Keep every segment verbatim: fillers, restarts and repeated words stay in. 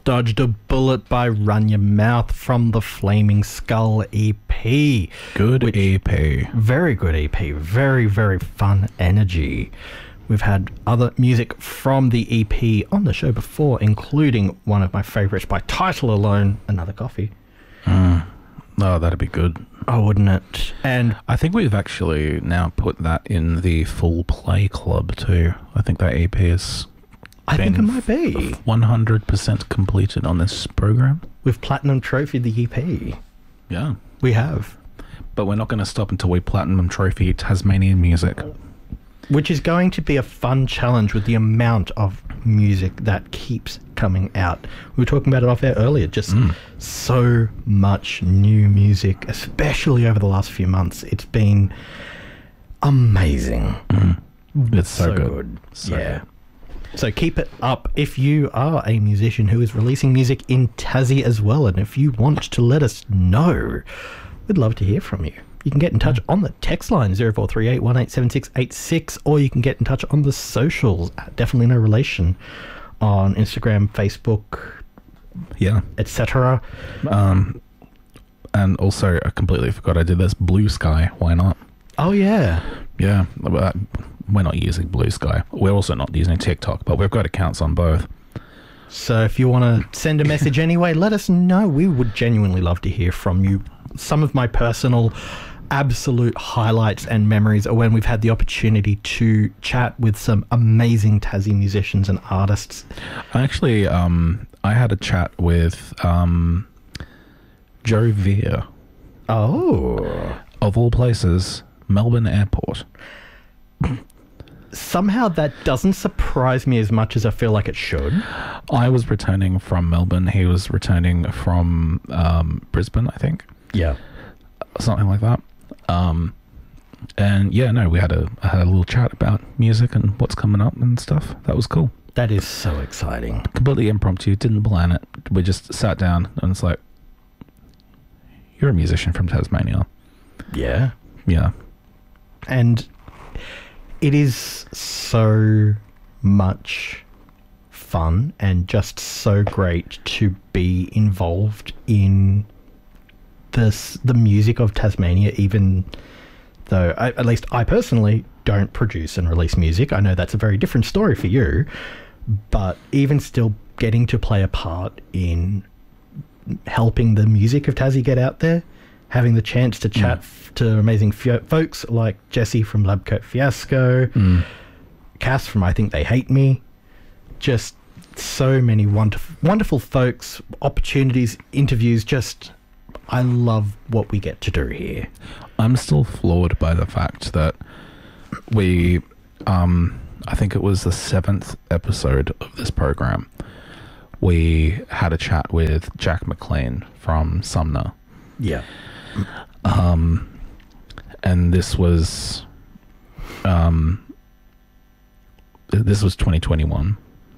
Dodged a Bullet by Run Your Mouth from the Flaming Skull E P. Good which, E P. Very good E P. Very, very fun energy. We've had other music from the E P on the show before, including one of my favourites by title alone, Another Coffee. Mm. Oh, that'd be good. Oh, wouldn't it? And I think we've actually now put that in the full play club too. I think that E P is... I think it might be. one hundred percent completed on this program. We've platinum trophied the E P. Yeah. We have. But we're not going to stop until we platinum trophy Tasmanian music. Which is going to be a fun challenge with the amount of music that keeps coming out. We were talking about it off air earlier. Just mm. so much new music, especially over the last few months. It's been amazing. Mm. It's so, so good. good. So yeah. good. So keep it up if you are a musician who is releasing music in Tassie as well. And if you want to let us know, we'd love to hear from you. You can get in touch on the text line zero four three eight one eight seven six eight six, or you can get in touch on the socials at Definitely No Relation on Instagram, Facebook, yeah, et cetera. Um, and also, I completely forgot I did this. Blue Sky, why not? Oh yeah, yeah. We're not using Blue Sky. We're also not using TikTok, but we've got accounts on both. So if you want to send a message anyway, let us know. We would genuinely love to hear from you. Some of my personal absolute highlights and memories are when we've had the opportunity to chat with some amazing Tassie musicians and artists. Actually, um, I had a chat with um, Joe Veer. Oh. Of all places, Melbourne Airport. Somehow that doesn't surprise me as much as I feel like it should. I was returning from Melbourne. He was returning from um, Brisbane, I think. Yeah. Something like that. Um, and yeah, no, we had a, had a little chat about music and what's coming up and stuff. That was cool. That is so exciting. Completely impromptu. Didn't plan it. We just sat down and it's like, you're a musician from Tasmania. Yeah. Yeah. And it is so much fun and just so great to be involved in this, the music of Tasmania, even though I, at least I personally don't produce and release music. I know that's a very different story for you, but even still getting to play a part in helping the music of Tassie get out there, having the chance to chat mm. f- to amazing f- folks like Jesse from Labcoat Fiasco, mm. Cass from I Think They Hate Me, just so many wonderful, wonderful folks, opportunities, interviews, just... I love what we get to do here. I'm still floored by the fact that we, um, I think it was the seventh episode of this program, we had a chat with Jack McLean from Sumner. Yeah. Um, and this was, um, this was twenty twenty-one.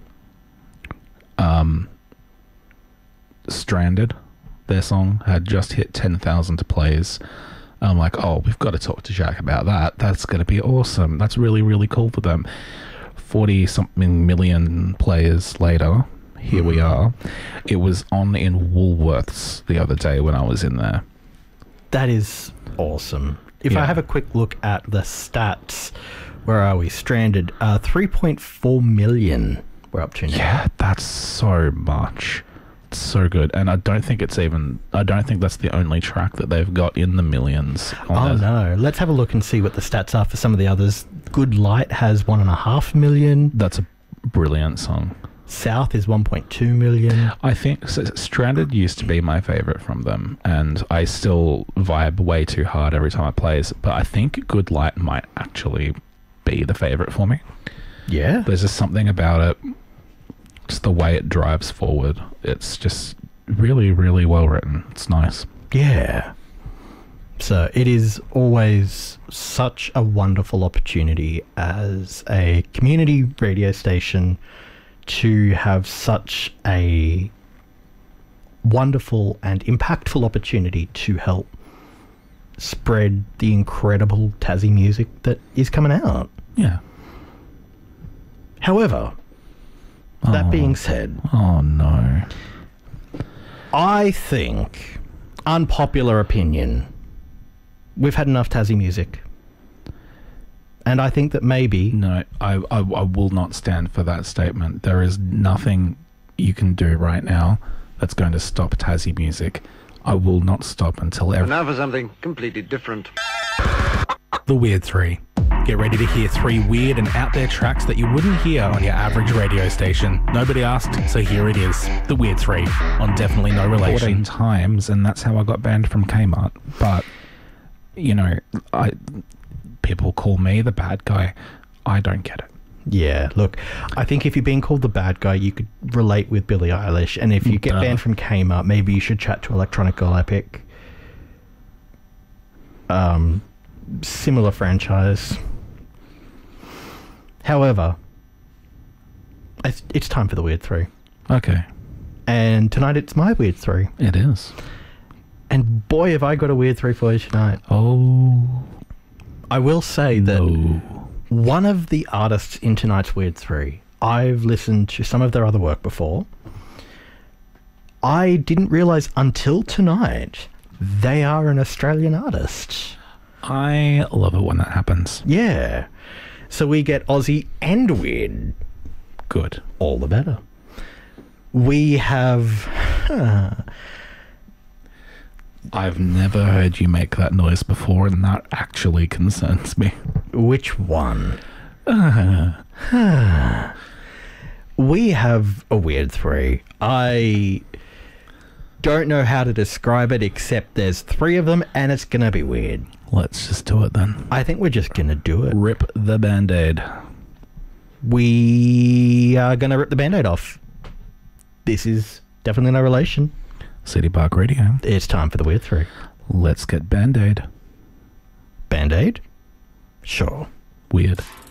Um, Stranded. Their song had just hit ten thousand plays. I'm like, oh, we've got to talk to Jack about that. That's going to be awesome. That's really, really cool for them. forty-something million players later, here mm-hmm. we are. It was on in Woolworths the other day when I was in there. That is awesome. If yeah. I have a quick look at the stats, where are we? Stranded, uh, three point four million we're up to now. Yeah, that's so much. So good, and I don't think it's even I don't think that's the only track that they've got in the millions on oh their... no let's have a look and see what the stats are for some of the others. Good Light has one and a half million. That's a brilliant song. South is one point two million. I think so, Stranded used to be my favorite from them, and I still vibe way too hard every time I play it, but I think Good Light might actually be the favorite for me. Yeah, there's just something about it, just the way it drives forward. It's just really, really well written. It's nice. Yeah. So it is always such a wonderful opportunity as a community radio station to have such a wonderful and impactful opportunity to help spread the incredible Tassie music that is coming out. Yeah. However... That oh, being said... Oh, no. I think, unpopular opinion, we've had enough Tassie music. And I think that maybe... No, I, I, I will not stand for that statement. There is nothing you can do right now that's going to stop Tassie music. I will not stop until every... And now for something completely different. The Weird Three. Get ready to hear three weird and out there tracks that you wouldn't hear on your average radio station. Nobody asked, so here it is. The Weird Three on Definitely No Relation. fourteen times, and that's how I got banned from Kmart. But, you know, I... people call me the bad guy. I don't get it. Yeah, look, I think if you're being called the bad guy, you could relate with Billie Eilish. And if you get Duh. banned from Kmart, maybe you should chat to Electronic Girl Epic. Um, similar franchise. However, it's, it's time for the Weird Three. Okay. And tonight it's my Weird Three. It is. And boy, have I got a Weird Three for you tonight. Oh... I will say that no. one of the artists in tonight's Weird Three, I've listened to some of their other work before. I didn't realise until tonight they are an Australian artist. I love it when that happens. Yeah. So we get Aussie and weird. Good. All the better. We have... Huh, I've never heard you make that noise before, and that actually concerns me. which one? Uh, We have a Weird Three. I don't know how to describe it, except there's three of them, and it's going to be weird. let's just do it then. I think we're just going to do it. Rip the Band-Aid. We are going to rip the Band-Aid off. This is Definitely No Relation. City Park Radio. It's time for the Weird Three. Let's get Band-Aid. Band-Aid? Sure. Weird.